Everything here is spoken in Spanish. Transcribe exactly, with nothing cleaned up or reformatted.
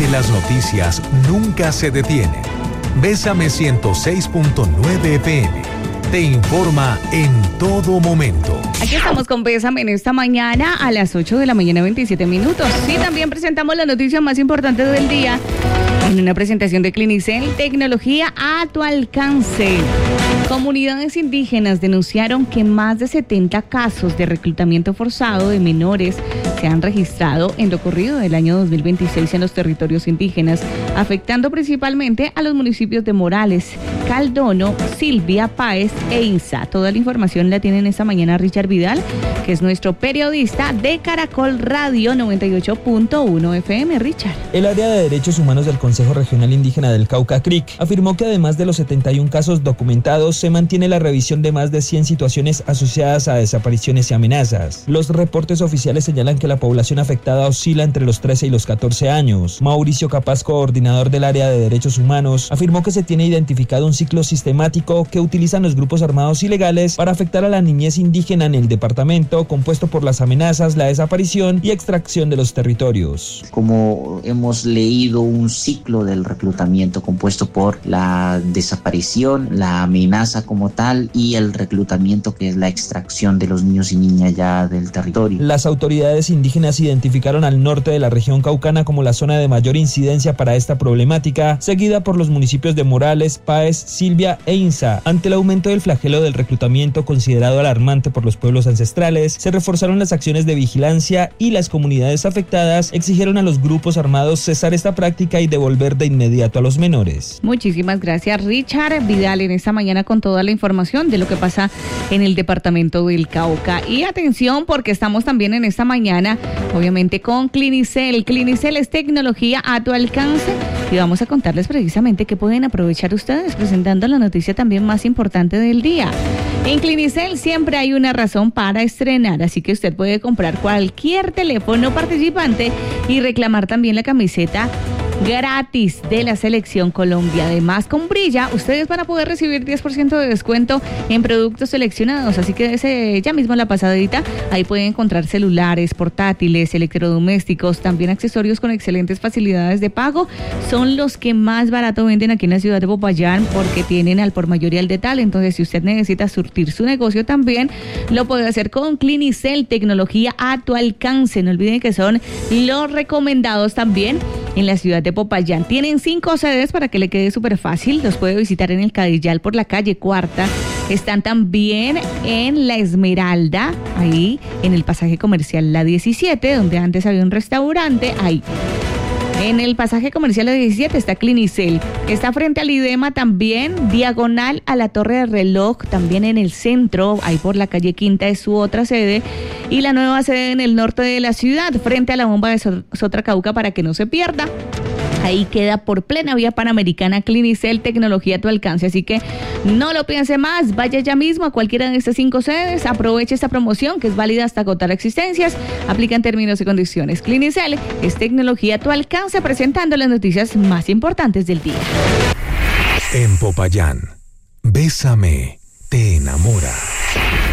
porque las noticias nunca se detienen. Bésame ciento seis punto nueve F M. Te informa en todo momento. Aquí estamos con Bésame en esta mañana a las ocho de la mañana, veintisiete minutos. Y también presentamos la noticia más importante del día en una presentación de Clinicel, tecnología a tu alcance. Comunidades indígenas denunciaron que más de setenta casos de reclutamiento forzado de menores se han registrado en lo corrido del año dos mil veintiséis en los territorios indígenas, afectando principalmente a los municipios de Morales, Caldono, Silvia, Páez e Insa. Toda la información la tienen esta mañana Richard Vidal, que es nuestro periodista de Caracol Radio noventa y ocho punto uno F M. Richard. El área de derechos humanos del Consejo Regional Indígena del Cauca, C R I C, afirmó que además de los setenta y un casos documentados, se mantiene la revisión de más de cien situaciones asociadas a desapariciones y amenazas. Los reportes oficiales señalan que la población afectada oscila entre los trece y los catorce años. Mauricio Capaz, coordinador del área de derechos humanos, afirmó que se tiene identificado un ciclo sistemático que utilizan los grupos armados ilegales para afectar a la niñez indígena en el departamento, compuesto por las amenazas, la desaparición y extracción de los territorios. Como hemos leído, un ciclo del reclutamiento compuesto por la desaparición, la amenaza como tal y el reclutamiento, que es la extracción de los niños y niñas ya del territorio. Las autoridades indígenas identificaron al norte de la región caucana como la zona de mayor incidencia para esta problemática, seguida por los municipios de Morales, Páez, Silvia e Insa. Ante el aumento del flagelo del reclutamiento considerado alarmante por los pueblos ancestrales, se reforzaron las acciones de vigilancia y las comunidades afectadas exigieron a los grupos armados cesar esta práctica y devolver de inmediato a los menores. Muchísimas gracias, Richard Vidal, en esta mañana con toda la información de lo que pasa en el departamento del Cauca. Y atención, porque estamos también en esta mañana, obviamente, con Clinicel. Clinicel es tecnología a tu alcance y vamos a contarles precisamente qué pueden aprovechar ustedes, presentando la noticia también más importante del día. En Clinicel siempre hay una razón para estrenar, así que usted puede comprar cualquier teléfono participante y reclamar también la camiseta gratis de la Selección Colombia. Además, con Brilla, ustedes van a poder recibir diez por ciento de descuento en productos seleccionados, así que desde ya mismo la pasadita, ahí pueden encontrar celulares, portátiles, electrodomésticos, también accesorios con excelentes facilidades de pago. Son los que más barato venden aquí en la ciudad de Popayán, porque tienen al por mayor y al detalle. Entonces, si usted necesita surtir su negocio también, lo puede hacer con Clinicel, tecnología a tu alcance. No olviden que son los recomendados también en la ciudad de Popayán. Tienen cinco sedes para que le quede súper fácil. Los puede visitar en el Cadillal por la calle Cuarta. Están también en La Esmeralda, ahí en el pasaje comercial La diecisiete, donde antes había un restaurante, ahí. En el pasaje comercial La diecisiete está Clinicel. Está frente al IDEMA también, diagonal a la Torre de Reloj, también en el centro, ahí por la calle Quinta es su otra sede. Y la nueva sede en el norte de la ciudad, frente a la bomba de Sotracauca, para que no se pierda. Ahí queda por plena vía Panamericana Clinicel, tecnología a tu alcance. Así que no lo piense más, vaya ya mismo a cualquiera de estas cinco sedes, aproveche esta promoción que es válida hasta agotar existencias, aplican términos y condiciones. Clinicel es tecnología a tu alcance, presentando las noticias más importantes del día. En Popayán, Bésame te enamora.